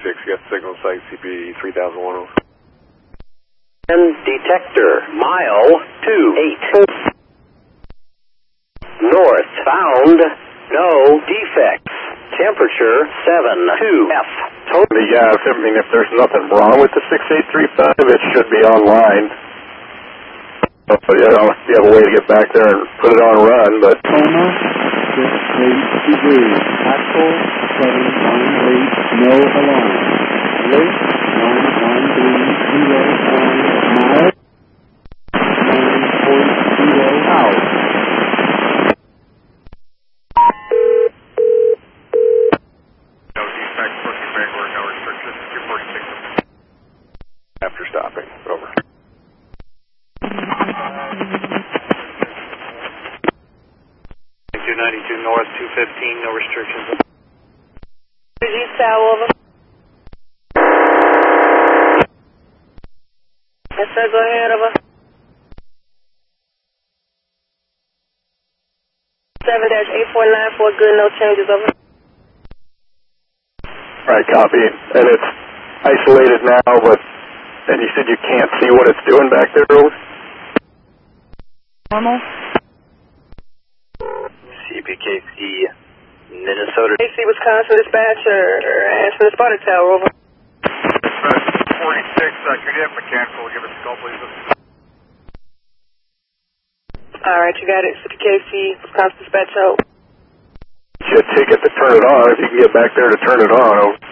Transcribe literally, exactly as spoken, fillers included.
six, you got signal site C P three thousand one. And detector, mile two eight. North, found, no defects. Temperature, seven two F. Totally, yeah, if, I mean, if there's nothing wrong with the six eight three five, it should be online. So, you know, you have a way to get back there and put it on run, but... Tacoma, six eight degrees. Actual, seven one eight, no alarm. Rate, one one three zero nine miles. nine point zero out. No defects, working backward, no restrictions, two forty-six. After stopping, over. two ninety-two north, two fifteen, no restrictions. East Tower, over. Yes, sir, go ahead, over. seven dash eight four nine four, good, no changes, over. Right, copy. And it's isolated now, but, and you said you can't see what it's doing back there, over? Normal. C P K C, Minnesota. A C Wisconsin dispatcher, answer the spotted tower, over. forty-six, uh, could you have mechanical give us a call, please? Alright, you got it, C P K C, Wisconsin dispatcher. You should take it to turn it on, if you can get back there to turn it on, over.